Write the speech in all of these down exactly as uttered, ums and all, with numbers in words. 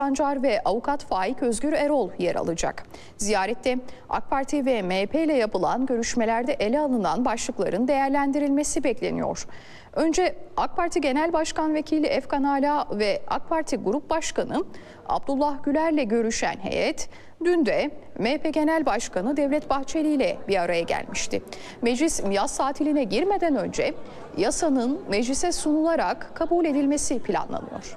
Sancar ve avukat Faik Özgür Erol yer alacak. Ziyarette AK Parti ve M H P ile yapılan görüşmelerde ele alınan başlıkların değerlendirilmesi bekleniyor. Önce AK Parti Genel Başkan Vekili Efkan Ala ve AK Parti Grup Başkanı Abdullah Güler'le görüşen heyet, dün de M H P Genel Başkanı Devlet Bahçeli ile bir araya gelmişti. Meclis yaz tatiline girmeden önce yasanın meclise sunularak kabul edilmesi planlanıyor.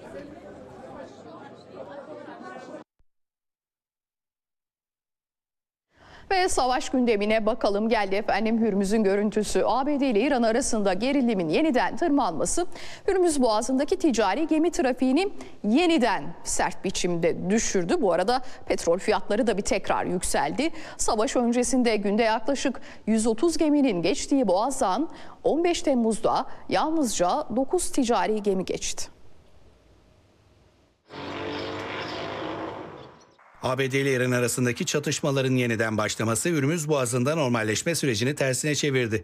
Ve savaş gündemine bakalım, geldi efendim. Hürmüz'ün görüntüsü. A B D ile İran arasında gerilimin yeniden tırmanması Hürmüz Boğazı'ndaki ticari gemi trafiğini yeniden sert biçimde düşürdü. Bu arada petrol fiyatları da bir tekrar yükseldi. Savaş öncesinde günde yaklaşık yüz otuz geminin geçtiği Boğaz'dan on beş Temmuz'da yalnızca dokuz ticari gemi geçti. A B D ile İran arasındaki çatışmaların yeniden başlaması Hürmüz Boğazı'nda normalleşme sürecini tersine çevirdi.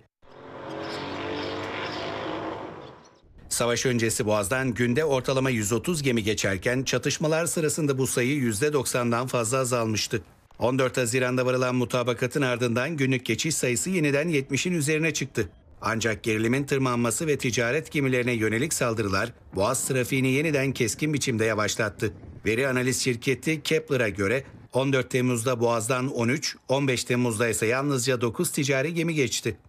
Savaş öncesi Boğaz'dan günde ortalama yüz otuz gemi geçerken çatışmalar sırasında bu sayı yüzde doksandan fazla azalmıştı. on dört Haziran'da varılan mutabakatın ardından günlük geçiş sayısı yeniden yetmişin üzerine çıktı. Ancak gerilimin tırmanması ve ticaret gemilerine yönelik saldırılar Boğaz trafiğini yeniden keskin biçimde yavaşlattı. Veri analiz şirketi Kepler'a göre on dört Temmuz'da Boğaz'dan on üç, on beş Temmuz'da ise yalnızca dokuz ticari gemi geçti.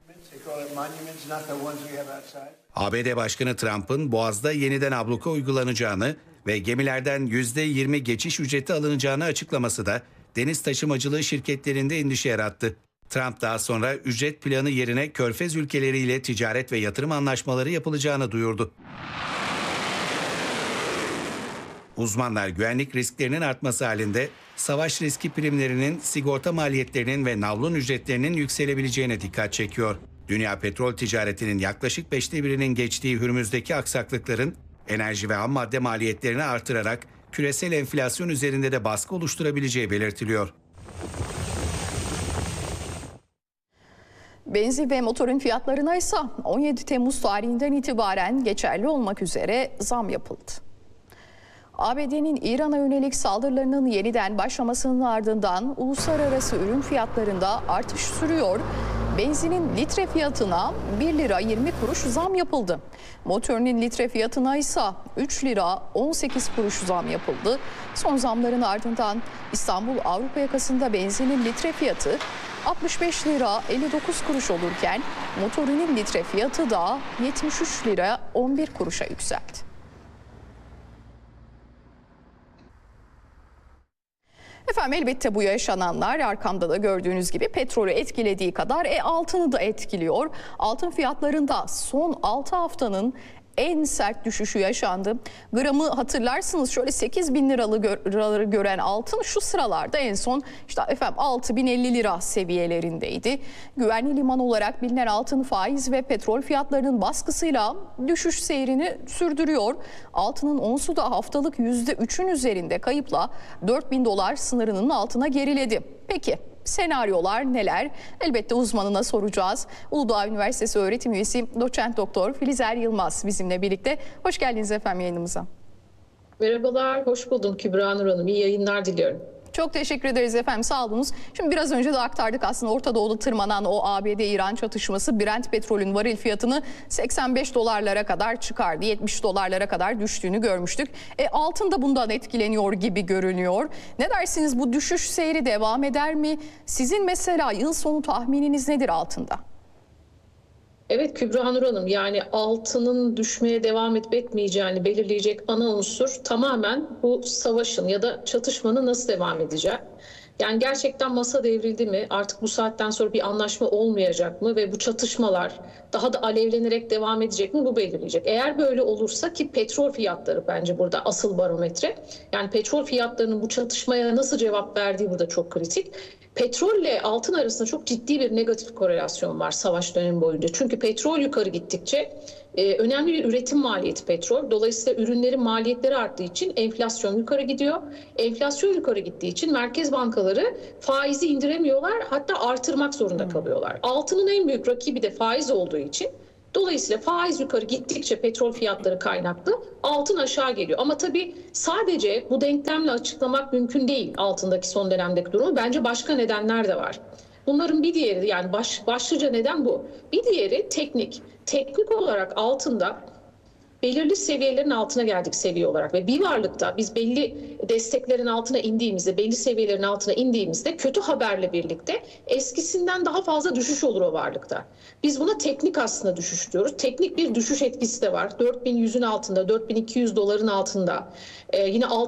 A B D Başkanı Trump'ın Boğaz'da yeniden abluka uygulanacağını ve gemilerden yüzde yirmi geçiş ücreti alınacağını açıklaması da deniz taşımacılığı şirketlerinde endişe yarattı. Trump daha sonra ücret planı yerine Körfez ülkeleriyle ticaret ve yatırım anlaşmaları yapılacağını duyurdu. Uzmanlar güvenlik risklerinin artması halinde savaş riski primlerinin, sigorta maliyetlerinin ve navlun ücretlerinin yükselebileceğine dikkat çekiyor. Dünya petrol ticaretinin yaklaşık beşte birinin geçtiği Hürmüz'deki aksaklıkların enerji ve ham madde maliyetlerini artırarak küresel enflasyon üzerinde de baskı oluşturabileceği belirtiliyor. Benzin ve motorun fiyatlarına ise on yedi Temmuz tarihinden itibaren geçerli olmak üzere zam yapıldı. A B D'nin İran'a yönelik saldırılarının yeniden başlamasının ardından uluslararası ürün fiyatlarında artış sürüyor. Benzinin litre fiyatına bir lira yirmi kuruş zam yapıldı. Motorinin litre fiyatına ise üç lira on sekiz kuruş zam yapıldı. Son zamların ardından İstanbul Avrupa yakasında benzinin litre fiyatı altmış beş lira elli dokuz kuruş olurken motorinin litre fiyatı da yetmiş üç lira on bir kuruşa yükseldi. Efendim, elbette bu yaşananlar arkamda da gördüğünüz gibi petrolü etkilediği kadar e, altını da etkiliyor. Altın fiyatlarında son altı haftanın en sert düşüşü yaşandı. Gramı hatırlarsınız şöyle sekiz bin liraları gören altın şu sıralarda en son işte efendim altı bin elli lira seviyelerindeydi. Güvenli liman olarak bilinen altın faiz ve petrol fiyatlarının baskısıyla düşüş seyrini sürdürüyor. Altının onsu da haftalık yüzde üçün üzerinde kayıpla dört bin dolar sınırının altına geriledi. Peki senaryolar neler? Elbette uzmanına soracağız. Uludağ Üniversitesi öğretim üyesi doçent doktor Filizer Yılmaz bizimle birlikte. Hoş geldiniz efendim yayınımıza. Merhabalar, hoş buldum Kübra Nur Hanım. İyi yayınlar diliyorum. Çok teşekkür ederiz efendim, sağ olunuz. Şimdi biraz önce de aktardık aslında Orta Doğu'da tırmanan o A B D-İran çatışması Brent petrolün varil fiyatını seksen beş dolarlara kadar çıkardı. yetmiş dolarlara kadar düştüğünü görmüştük. E, altın da bundan etkileniyor gibi görünüyor. Ne dersiniz, bu düşüş seyri devam eder mi? Sizin mesela yıl sonu tahmininiz nedir altında? Evet Kübra Nur Hanım, yani altının düşmeye devam edip etmeyeceğini belirleyecek ana unsur tamamen bu savaşın ya da çatışmanın nasıl devam edeceği. Yani gerçekten masa devrildi mi, artık bu saatten sonra bir anlaşma olmayacak mı ve bu çatışmalar daha da alevlenerek devam edecek mi, bu belirleyecek. Eğer böyle olursa, ki petrol fiyatları bence burada asıl barometre, yani petrol fiyatlarının bu çatışmaya nasıl cevap verdiği burada çok kritik. Petrolle altın arasında çok ciddi bir negatif korelasyon var savaş dönemi boyunca. Çünkü petrol yukarı gittikçe e, önemli bir üretim maliyeti petrol. Dolayısıyla ürünlerin maliyetleri arttığı için enflasyon yukarı gidiyor. Enflasyon yukarı gittiği için merkez bankaları faizi indiremiyorlar, hatta artırmak zorunda kalıyorlar. Altının en büyük rakibi de faiz olduğu için Dolayısıyla faiz yukarı gittikçe petrol fiyatları kaynaklı altın aşağı geliyor. Ama tabii sadece bu denklemle açıklamak mümkün değil altındaki son dönemdeki durumu. Bence başka nedenler de var. Bunların bir diğeri, yani baş, başlıca neden bu. Bir diğeri teknik. Teknik olarak altında belirli seviyelerin altına geldik seviye olarak ve bir varlıkta biz belli desteklerin altına indiğimizde, belli seviyelerin altına indiğimizde kötü haberle birlikte eskisinden daha fazla düşüş olur o varlıkta. Biz buna teknik aslında düşüş diyoruz. Teknik bir düşüş etkisi de var. dört bin yüzün altında, dört bin iki yüz doların altında. Ee, yine